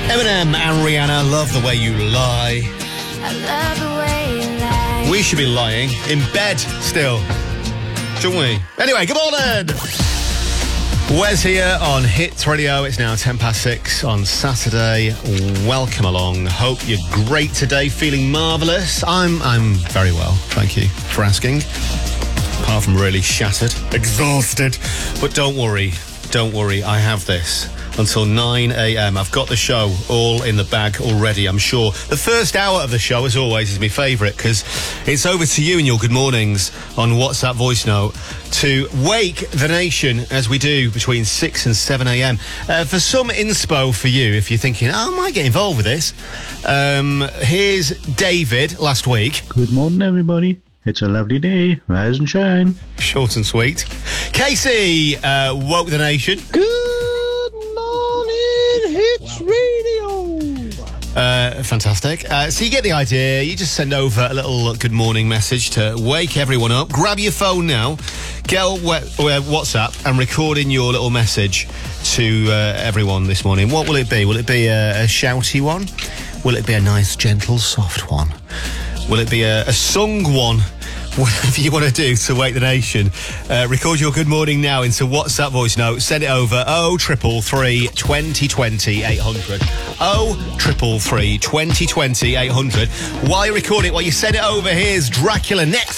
Eminem and Rihanna, Love the Way You Lie. I love the way you lie. We should be lying in bed still, shouldn't we? Anyway, good morning. Wes here on Hits Radio. It's now 6:10 on Saturday. Welcome along. Hope you're great today, feeling marvellous. I'm very well, thank you for asking. Apart from really shattered, exhausted. But don't worry, I have this until 9 a.m. I've got the show all in the bag already, I'm sure. The first hour of the show, as always, is my favourite because it's over to you in your good mornings on WhatsApp voice note to wake the nation as we do between 6 and 7 a.m. For some inspo for you, if you're thinking, I might get involved with this, here's David last week. Good morning, everybody. It's a lovely day. Rise and shine. Short and sweet. Casey woke the nation. Good morning, Hits Radio. Fantastic. So you get the idea. You just send over a little good morning message to wake everyone up. Grab your phone now, get on WhatsApp and record in your little message to everyone this morning. What will it be? Will it be a shouty one? Will it be a nice, gentle, soft one? Will it be a sung one? Whatever you want to do to wake the nation. Record your good morning now into WhatsApp voice note. Send it over 0333 2020 800. 0333 2020 800. While you record it, while you send it over, here's Dracula next.